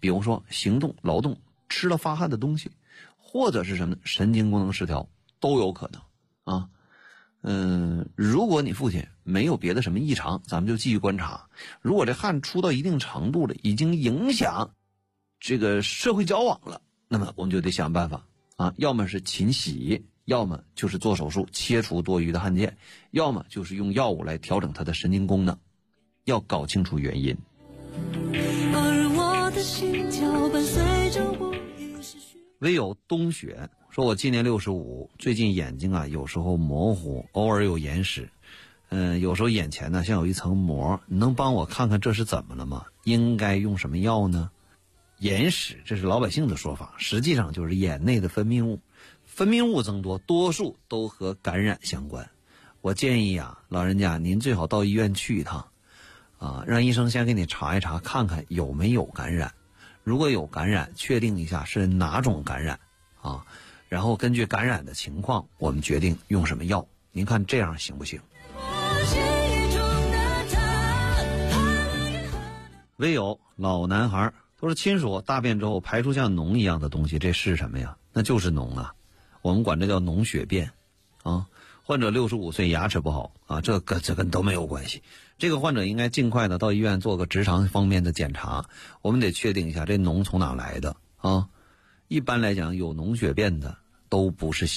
比如说行动、劳动、吃了发汗的东西，或者是什么神经功能失调都有可能啊。如果你父亲没有别的什么异常，咱们就继续观察。如果这汗出到一定程度了，已经影响这个社会交往了，那么我们就得想办法啊，要么是勤洗，要么就是做手术切除多余的汗腺，要么就是用药物来调整他的神经功能，要搞清楚原因。而我的心跳伴随着我唯有冬雪说，我今年65，最近眼睛啊有时候模糊，偶尔有眼屎，有时候眼前呢像有一层膜，你能帮我看看这是怎么了吗？应该用什么药呢？眼屎这是老百姓的说法，实际上就是眼内的分泌物，分泌物增多，多数都和感染相关。我建议啊，老人家您最好到医院去一趟啊，让医生先给你查一查，看看有没有感染。如果有感染，确定一下是哪种感染啊，然后根据感染的情况，我们决定用什么药。您看这样行不行？唯有老男孩都是亲属大便之后排出像脓一样的东西，这是什么呀？那就是脓啊，我们管这叫脓血便啊。患者65岁牙齿不好啊，这跟都没有关系。这个患者应该尽快的到医院做个直肠方面的检查，我们得确定一下这脓从哪来的啊。一般来讲，有脓血便的都不是